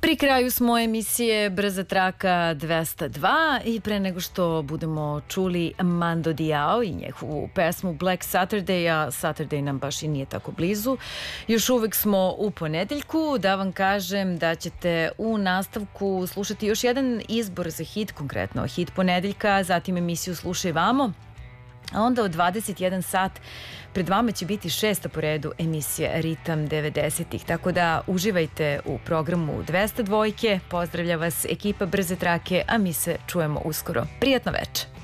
Pri kraju smo emisije Brza traka 202 i pre nego što budemo čuli Mando Diao i njegovu pesmu Black Saturday, a Saturday nam baš i nije tako blizu, još uvek smo u ponedeljku. Da vam kažem da ćete u nastavku slušati još jedan izbor za hit, konkretno hit ponedeljka, zatim emisiju Slušaj vamo, a onda od 21 sat pred vama će biti 6. po redu emisija Ritam 90-ih, tako da uživajte u programu 202. Pozdravlja vas ekipa Brze trake, a mi se čujemo uskoro. Prijatno veče.